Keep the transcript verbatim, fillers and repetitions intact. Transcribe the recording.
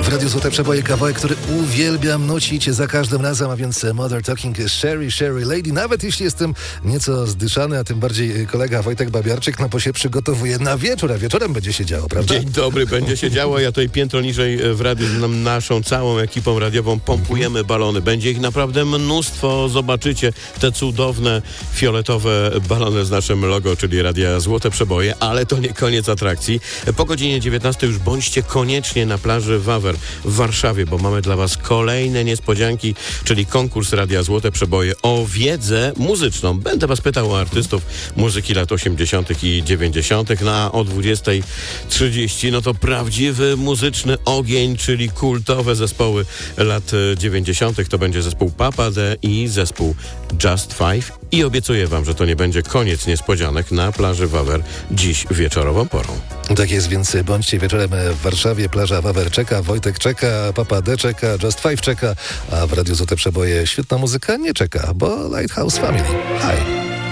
Radiu Złote Przeboje, kawałek, który uwielbiam nucić za każdym razem, a więc Mother Talking Sherry, Sherry Lady. Nawet jeśli jestem nieco zdyszany, a tym bardziej kolega Wojtek Babiarczyk, no bo się przygotowuje na wieczór, a wieczorem będzie się działo, prawda? Dzień dobry, będzie się działo. Ja tutaj piętro niżej w radiu z naszą całą ekipą radiową pompujemy balony. Będzie ich naprawdę mnóstwo. Zobaczycie te cudowne fioletowe balony z naszym logo, czyli Radia Złote Przeboje, ale to nie koniec atrakcji. Po godzinie dziewiętnastej już bądźcie koniecznie na plaży Wawer w Warszawie, bo mamy dla Was kolejne niespodzianki, czyli konkurs Radia Złote Przeboje o wiedzę muzyczną. Będę Was pytał o artystów muzyki lat osiemdziesiątych i dziewięćdziesiątych. Na o dwudziestej trzydzieści no to prawdziwy muzyczny ogień, czyli kultowe zespoły lat dziewięćdziesiątych. To będzie zespół Papa D i zespół Just Five. I obiecuję Wam, że to nie będzie koniec niespodzianek na plaży Wawer dziś wieczorową porą. Tak jest, więc bądźcie wieczorem w Warszawie. Plaża Wawer czeka, Wojtek czeka, Papa D czeka, Just Five czeka, a w Radiu Złote Przeboje świetna muzyka nie czeka, bo Lighthouse Family. Hi!